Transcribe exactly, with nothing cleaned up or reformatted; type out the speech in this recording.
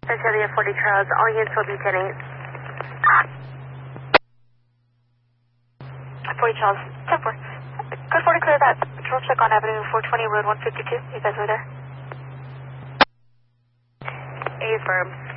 Cecilia forty Charles, all units will be attending. forty Charles, ten four. Code forty, clear that. Patrol check on Avenue four twenty, Road one fifty-two. You guys were there? A firm.